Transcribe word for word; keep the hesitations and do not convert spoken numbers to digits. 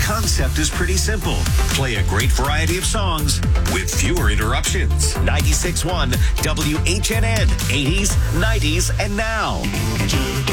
concept is pretty simple. Play a great variety of songs with fewer interruptions. ninety-six point one W H N N, eighties, nineties, and now.